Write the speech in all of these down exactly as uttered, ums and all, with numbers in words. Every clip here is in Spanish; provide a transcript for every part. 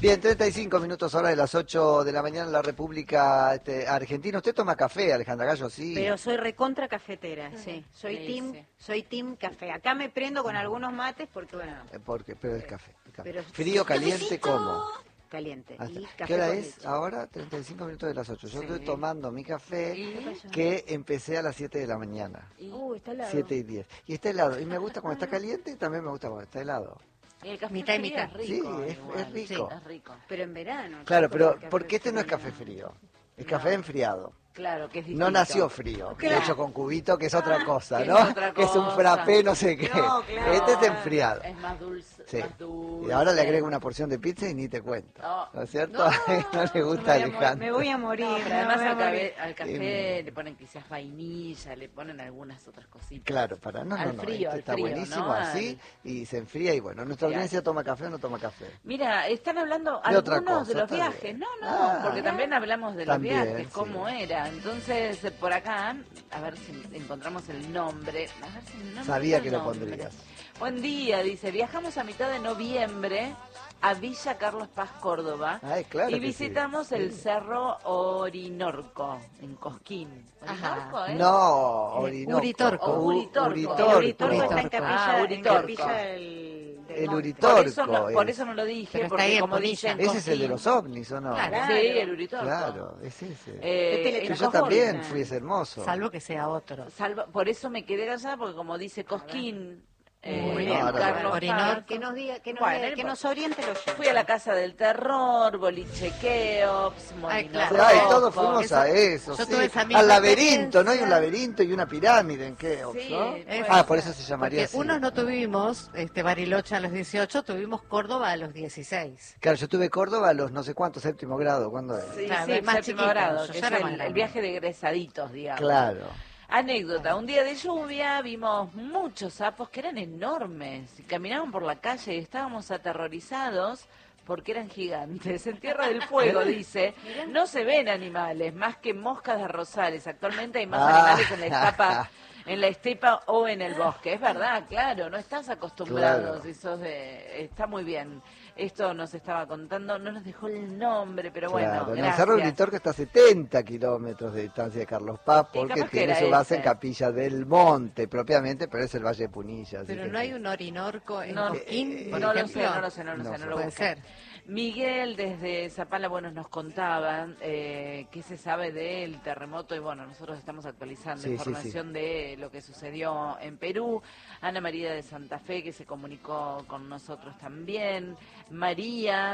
Bien, treinta y cinco minutos hora de las ocho de la mañana en la República este, Argentina. ¿Usted toma café, Alejandra Gallo? Sí. Pero soy recontra cafetera, sí. Soy Sí, team, sí. soy team café. Acá me prendo con algunos mates porque, bueno, Eh, Porque, pero el café. El café. Pero- Frío, caliente, ¿cómo? caliente. Hasta- Y café ¿Qué hora con es leche. ahora? treinta y cinco minutos de las ocho. Yo Sí. estoy tomando mi café Y- que empecé a las siete de la mañana. y- Uh, está helado. siete y diez. Y está helado. Y me gusta cuando está caliente y también me gusta cuando está helado. y el café Mitad y frío mitad. es rico. Sí, es- igual. es rico. Sí, es rico. Pero en verano. Claro, chicos, pero el café porque este no es frío. café frío. Es No. café enfriado. Claro, que es distinto. No nació frío, Claro. hecho con cubito, que es otra cosa, que es ¿no? otra Que es un cosa. frappé, no sé qué. No, claro. Este es enfriado. Es más dulce. Sí. Más dulce. Y ahora le agrego una porción de pizza y ni te cuento. No. ¿No es cierto? No. No, le gusta a Me voy a morir, Alejandro. me voy a morir. No, pero me además voy a al, morir. café, al café le ponen quizás vainilla, le ponen algunas otras cositas. Claro, para no, no, Al no, frío, este al está frío, buenísimo ¿no? así y se enfría y bueno, nuestra Enfriar. audiencia toma café o no toma café. Mira, están hablando De otra algunos cosa, de los está viajes. bien. No, no, Ah, porque también hablamos de los también, viajes, sí. cómo era. Entonces, eh, por acá, a ver si encontramos el nombre. A ver si no Sabía encuentro que el lo nombre. pondrías. Buen día, dice, viajamos a mitad de noviembre a Villa Carlos Paz, Córdoba. Ay, claro y que sí. visitamos el Sí. Cerro Orinorco, en Cosquín. Ajá. ¿Orinorco, eh? No, Eh, Orinoco. Uritorco. U- Uritorco. El Uritorco. Uritorco está en Uritorco. capilla, Ah, en Uritorco. capilla del, del El monte. Uritorco. Por eso, no, por es. eso no lo dije, Pero está porque ahí en como Punilla. dicen Ese es el de Cosquín. los ovnis, ¿o no? Claro. Sí, el Uritorco. Claro, es ese. Eh, Este le Que tocó yo también Jorge. fui, es hermoso. Salvo que sea otro. Salva- por eso me quedé callada, porque como dice Cosquín, eh, Muy bien. Carlos Orinor. Paz, Que nos diga, que nos, Bueno, diga- no que importa. nos oriente los fui a la Casa del Terror, Boliche Keops, Molino Ay, claro. Ay, Rojo. todos fuimos Eso- a eso, yo sí. tuve esa misma Al laberinto, experiencia. ¿no? Hay un laberinto y una pirámide en Keops, Sí, ¿no? puede Ah, ser. por eso se llamaría Porque así. unos no tuvimos este Bariloche a los dieciocho, tuvimos Córdoba a los dieciséis. Claro, yo tuve Córdoba a los no sé cuántos, séptimo grado, ¿cuándo es? Sí, Claro, sí, es más séptimo chiquita, grado, yo que ya es era más el, grande. el viaje de egresaditos, digamos. Claro. Anécdota, un día de lluvia vimos muchos sapos que eran enormes y caminaban por la calle y estábamos aterrorizados porque eran gigantes. En Tierra del Fuego, dice, no se ven animales más que moscas de rosales. Actualmente hay más Ah. animales en la estepa, en la estepa o en el bosque. Es verdad, claro, no estás acostumbrado. Claro. Si sos de- está muy bien. Esto nos estaba contando, no nos dejó el nombre, pero bueno, Claro, en el gracias. Cerro Uritorco está a setenta kilómetros de distancia de Carlos Paz, Y porque capaz que tiene era su base en ese. Capilla del Monte, propiamente, pero es el Valle de Punilla. así Pero que no hay sí. un Orinorco en No, Cosquín, eh, por no lo ejemplo. sé, no lo sé, no lo No sé, sé. no lo Puede busqué. ser. Miguel desde Zapala, bueno, nos contaban eh, qué se sabe del terremoto y bueno, nosotros estamos actualizando Sí, sí, información de lo que sucedió en Perú. Ana María de Santa Fe que se comunicó con nosotros también. María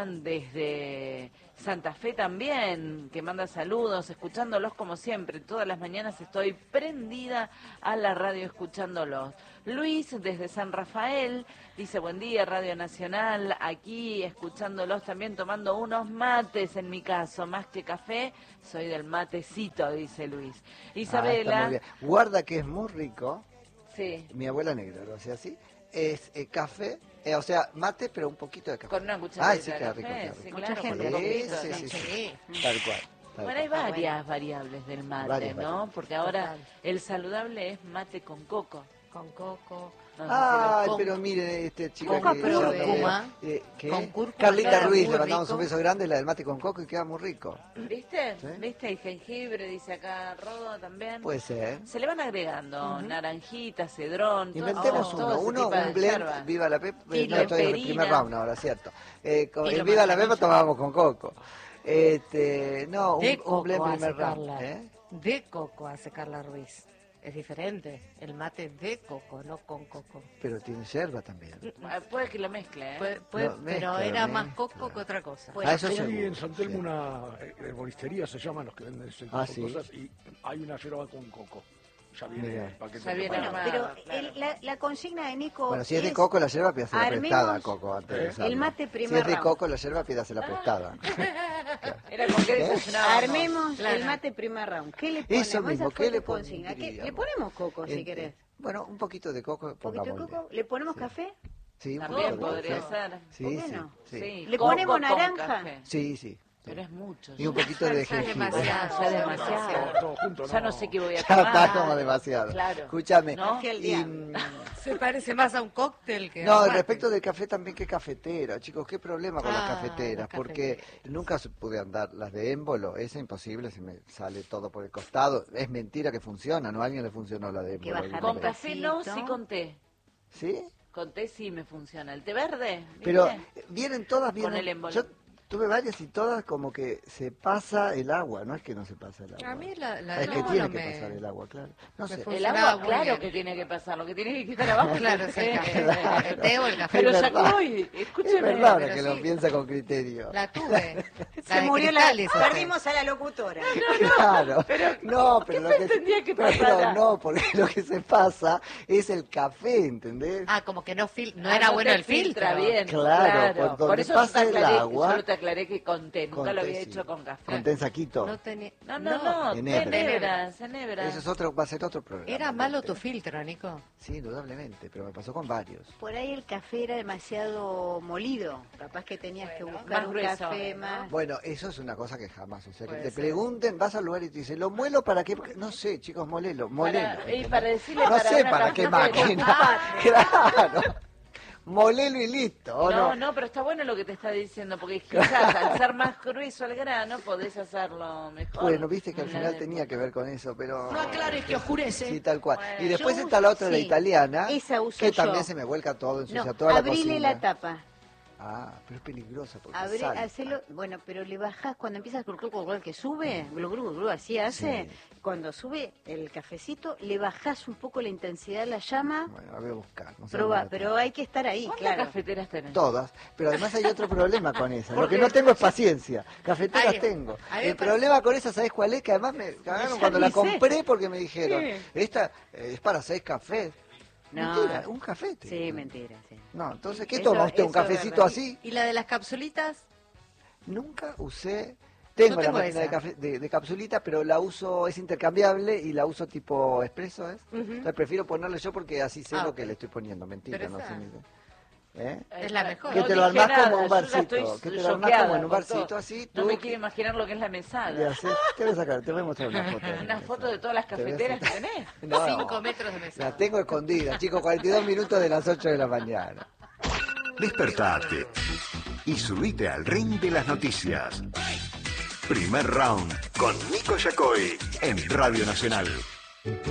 desde Santa Fe también, que manda saludos, escuchándolos como siempre. Todas las mañanas estoy prendida a la radio escuchándolos. Luis desde San Rafael dice buen día Radio Nacional, aquí escuchándolos también tomando unos mates en mi caso, más que café, soy del matecito, dice Luis. Ah, está Isabela, muy bien. Guarda que es muy rico, sí, mi abuela negra lo hacía así, es eh, café, eh, o sea, mate, pero un poquito de café. con una cucharadita Ay, sí, de queda rico, café, queda sí, rico. Mucha claro, gente con lo un Sí, poquito, sí, sí. sí, Sí. Tal cual. tal Bueno, hay cual. Está varias variables del mate, Varias ¿no? variables. Porque ahora Total. el saludable es mate con coco. Con coco. No sé si Ay, lo- pero mire, este chico Coco, que pero llama, cúrcuma, eh, ¿qué? con cúrcuma, Carlita queda Ruiz, muy le mandamos rico. un beso grande, la del mate con coco y queda muy rico. ¿Viste? Sí. ¿Viste? Y jengibre, dice acá Rodo también. Puede ser. Se le van agregando naranjita, cedrón, todo- Inventemos todo uno, ese uno, tipo de un blend, hierbas. viva la pepa, Y no, la estoy en el perina. primer round ahora, cierto. Eh, con, Y el lo viva la pepa manzanilla. tomábamos con coco. Este, no, un, De un coco blend hace primer round. Carla. ¿eh? De coco hace Carla Ruiz. Es diferente. El mate de coco, no con coco. Pero tiene yerba también. Ah, Puede que lo mezcle, ¿eh? Puede- puede- No, pero mezcla, era más mezcla. coco que otra cosa. Ah, eso Hay seguro, en San Telmo sí. una eh, herboristería, se llaman los que venden ese tipo Ah, de sí. cosas, y hay una yerba con coco. Ya viene Mira. el paquete. Ya viene preparado. Bueno, armado. pero claro. el- la, la consigna de Nico Bueno, si es de es coco, la yerba pídase la armemos prestada a coco antes de el usarla. mate primer Si es de round. coco, la yerba pídase la prestada. Era con qué ¿Eh? desayunábamos. Armemos Claro. el mate primer round. ¿Qué le ponemos? Eso mismo, Esa fue ¿qué le tu consigna. ¿Qué- pondríamos? Le ponemos coco, si Este, querés. Bueno, un poquito de coco, ¿Un poquito de pongámosle. coco? ¿Le ponemos Sí. café? Sí, un También poquito de podría coco. ser. ¿Por Sí, qué sí, no? sí. Sí, ¿Le coco ponemos con naranja? café. Sí, sí. Pero es mucho. Y un ya. poquito de Ya es jengibre. demasiado. Ya es demasiado. Todo junto, Ya no. no sé qué voy a Ya tomar. está como demasiado. Claro. Escúchame. ¿No? Hacia el y, diablo. mm, Se parece más a un cóctel que a No, un mate. respecto del café también, que cafetera, chicos, qué problema con Ah, las cafeteras, las porque cafeteras. nunca se pude andar las de émbolo, es imposible, se me sale todo por el costado, es mentira que funciona, ¿no? A alguien le funcionó la de Que émbolo. bajar alguna Con vez. café no, Cafecito. sí con té. ¿Sí? Con té sí me funciona. ¿El té verde? ¿Viste? Pero vienen todas, Con vienen, el émbolo. yo tuve varias y todas como que se pasa el agua, no es que no se pasa el agua. A mí la, la es del que émbolo tiene que me- pasar el agua, claro. No me sé. fue- El funcionaba agua, muy claro bien. que tiene que pasar. Lo que tiene que quedar abajo Claro, es es el café. Claro. El té o el café. Pero Es ya verdad. voy, Es escúcheme. verdad ahora pero que lo sí. piensa con criterio. La tuve. Se La de murió la... cristales, esa. Perdimos a la locutora. Claro, no, pero lo que pretendía que pero pasara? no, porque lo que se pasa es el café, ¿entendés? Ah, como que no, fil no Ah, era no bueno te el filtro. filtra bien, Claro, claro. por Por, donde eso pasa yo te el aclaré, agua- solo te aclaré que con té, nunca Con lo té, había sí. hecho con café. Con tensakito. No tenía... No, no, no, en té hebra. nebras, en hebras. Eso es otro, va a ser otro programa. Era malo ¿viste? tu filtro, Nico. Sí, indudablemente, pero me pasó con varios. Por ahí el café era demasiado molido. Capaz que tenías que Bueno, buscar más un grueso, café ¿no? más. Bueno, eso es una cosa que jamás, o sea, que Puede te ser. pregunten, vas al lugar y te dicen, ¿lo muelo para qué? No sé, chicos, molelo, molelo. Para, y para decirle no para sé una para qué cafetera. máquina. Claro. Molelo y listo, ¿o No, no? no, pero está bueno lo que te está diciendo, porque quizás al ser más grueso el grano podés hacerlo mejor. Bueno, viste que al La final de- tenía que ver con eso, pero... No aclares que oscurece. Sí, tal cual. Bueno. Y después Yo está la otra, uso- la sí, italiana, esa uso que yo. también se me vuelca todo, ensucia No, toda la abrile cocina. la tapa. Ah, pero es peligrosa porque Abre, salta. hacelo, bueno, pero le bajás cuando empieza glu, glu, glu, glu, que sube, glu, glu, glu, así hace. Sí. Cuando sube el cafecito, le bajás un poco la intensidad de la llama. Bueno, la voy a buscar. No sé Proba, dónde la pero hay que estar ahí, ¿Cuántas claro. cafeteras tenés? Todas, pero además hay otro problema con esas. Lo que Porque- no tengo es paciencia. Cafeteras Ay, tengo. a mí me El parece- problema con esas, ¿sabes cuál es? Que además me cagaron Ya cuando la ni sé. compré porque me dijeron, Sí. esta eh, es para seis cafés. No. Mentira, un café. te Sí, digo. mentira, sí. No, entonces, ¿qué Eso- toma usted? ¿Un eso es cafecito verdad. así? ¿Y la de las capsulitas? Nunca usé... Tengo, Yo tengo la máquina de, esa. café, de, de capsulita, pero la uso, es intercambiable y la uso tipo expreso, ¿es? Ujú. Entonces prefiero ponerle yo porque así sé Ah, lo ok. que le estoy poniendo. Mentira, Pero no esa- sé ni... ¿Eh? Es la mejor. Que No te lo dije armás como nada, un yo ya barcito, estoy que te lo armás choqueada como en un con barcito todo. así, No tú- me quiero imaginar lo que es la Y mesada. así, te voy a sacar, te voy a mostrar una foto. de Una mi foto mesa. de todas las Te voy a cafeteras que sacar- tenés. No, Cinco metros de mesa. la tengo escondida, chicos, cuarenta y dos minutos de las ocho de la mañana. Despertate y subite al ring de las noticias. Primer round con Nico Yacoy en Radio Nacional.